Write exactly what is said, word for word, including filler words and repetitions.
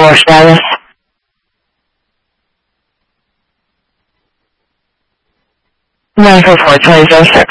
door status. nine four four, twenty oh six.